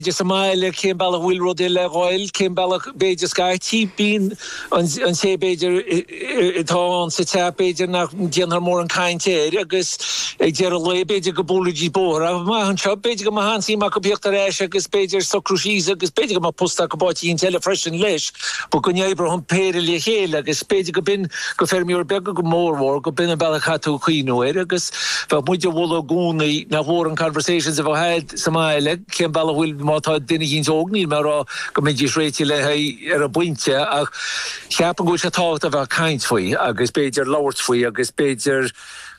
Just a mile came ball of Will Rodilla Royal came ball of Beja Sky cheap bean on say Beja it on sit up Beja nach general more and kind agus Gerald Beja Gabuluji Bora man shop Beja Mahan see Macopierta agus Beja so crucial agus Beja ma posta kaboti in telefresh lish but kun Abraham Perli Hale agus Beja bin go fermior bega go more war go bin a balakatu Quino agus but muja wolo guni na war and conversations if I had some came ball of Will Mata dinne hins ogni mar go me disréiti le a buinte ach cheapan go se tácht a kaint foi agus Beja Lord foi agus Beja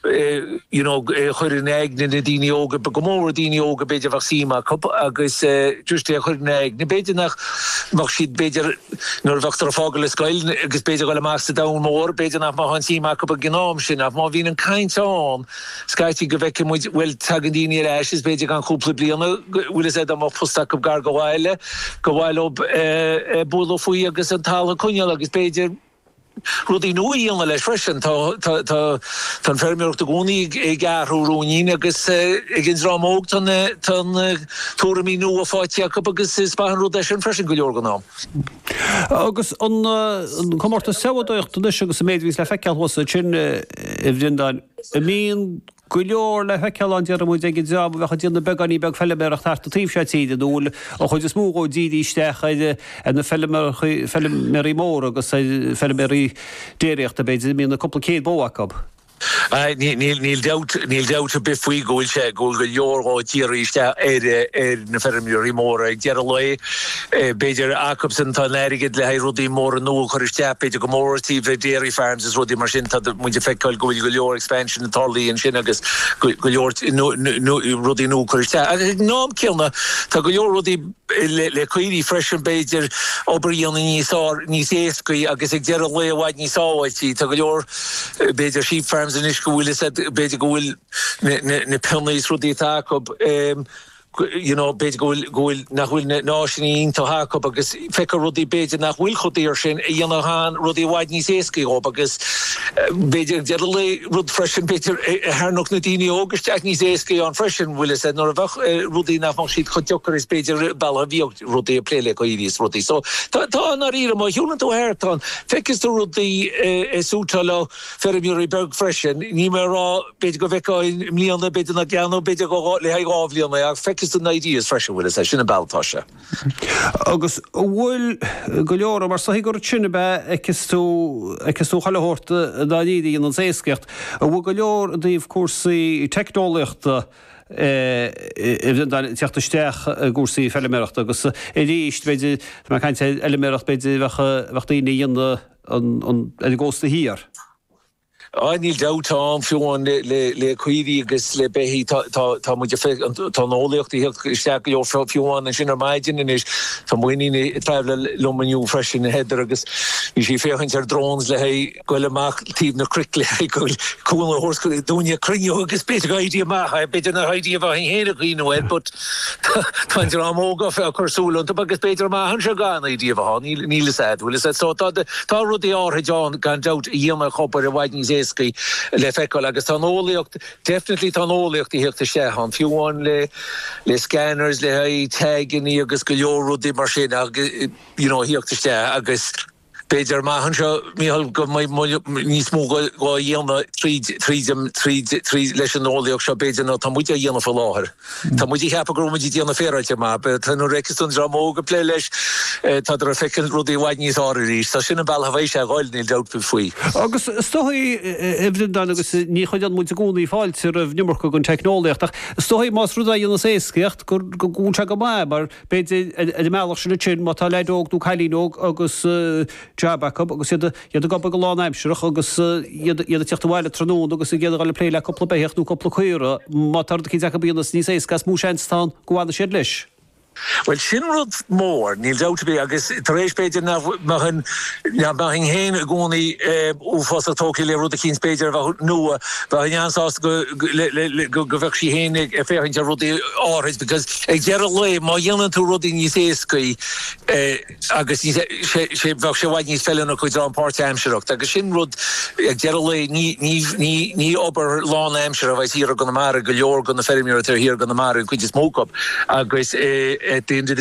chuir neag na dini oga be gomor dini oga Beja vaccina cup agus just chuir neag na Beja nach mag sid Beja nur vachtar fogel scoil agus Beja go master down more Beja nach ma han sima cup genom sin af ma vin an kaint on skaiti go veke mu wel tagdini rashes Beja gan couple bliana will said am posta cup gar goile op bolo foi agus an tal kunja agus Beja Rudi nui on le freshen tan fermior de goni gar ronin agus against Ramog tan tormi nu of fatia agus span rotation freshen go organam agus on komorta sewadocht de agus medvis le fekal was chin evrindan mean Gwylior le hecalan diar mwy deg job fe chydyn y begani beg ffilmmerach tart o tîf siad tîd yn ôl o chyd ysmwg o dîd i stech yn y ffilmmer i môr agos ffilmmer i deriach da beid mi'n y cwpl ceid bo acob. Níl doubt a bifui gúil sé gúil go leor ó tíiriste na fermiúir í mór ag dear le Beidir Jacobson tá nerigid le rudí mór nó chuiriste Beidir go mór tíh dairy farms is rudí mar sin tá muide feicáil gúil go leor expansion na tarlaí an sin agus go leor rudí nó chuiriste. Nám cilna tá go leor rudí le cuirí freisin Beidir obaríon níos éascaí agus ag dear le bhaid níos áhaidtí tá go leor Beidir sheep farms in Ishkuil said Beidir goil ne pennies rudi takob Beidir goil nach wil náisiní to hakob agus fekar rudi Beidir nach wil chodir sin yana han rudi waid ní séski op agus Beidir le rud freshen Beidir her noch na dini agus tak ní séski an freshen will said nor vach rudi nach man shit chojoker is Beidir balla viogt rudi plele ko idis rudi so ta na rira mo hunan to hertan fekis to rudi sutalo fermiuri berg freshen ní mer Beidir go veka mliana Beidir na gano Beidir go le ha avliana fek is the ideas fresh with us sin about Tasha agus will go leor mar sa higor chinne be ekistú chala horta da dídi in an séskert a go leor the of course technologicht dan teachta steach gúsaí fellmerach agus ríist beidir ma kaint elemerach beidir wachtaí an gósta híar. Níl doubt fiúan le cuirí agus le behi tá muide fe tá nólaocht í steach leor fiúan an sin ar maidin is tá muoine trefle lumaniu freisin heidir agus í sí féchant ar drones le goile amach tíb na cric le goil cúna hórscoil dúine crinniu agus beidir go idea maith beidir na idea bh héna chuoine but táidir amóga fe chusúlan agus beidir maith an se gan idea bh níle sad bhfuil so tá rudí áthid gan doubt íana chopar a bhaid le feicáil agus tá nólaocht definitely tá nólaocht í hiachta sé an fiúin le scanners le tagging agus go leor rudí mar sin hiachta sé agus Beidir mahan seo míhall go níos mó go dhéanana trí leis an nólaocht seo Beidir ná tá muide dhéanana fá láthair. Tá muide cheappa go muide dhéanana féráilte má, tá nó reicistún ramóga plé leis tá ar feicean rudí bhaid níos áirí, tá sin an bail havéis a gáil níl doubt faoi. Agus stoí ebhrindan agus ní chuid an muide gúnaí fáilte ar bhnimmarcha gon technolaíocht ach stoí más rudá dhéanana éascaíocht go gúnse go mai mar Beidir meach sin na tin má tá leidóg nó cailínóg agus Jabacab agus iad go go lá aimseach agus iad teachta bhile trónú agus géad gáil plé le coppla behechtú coppla chuire má tar cí bíanas níos éascas mú séinstán gohána siad leis. Well, sin rud mór, níl doubt be agus taréis Beidir mahin héin a gúnaí úfásta tóci le rud a cíns Beidir bheit nua bheit ansás go bheith sí hénig féhaint a rudí áris because ag dear le má dhéanann tú rudí níos éascaí agus sé bheith sé bhaid níos fellan chuid an páirt aimseach agus sin rud ag dear le ní obair lán aimseach a bheith híar go na mar go leor go na fermiúir tar híar go na mar chuid is mócap agus at the end of the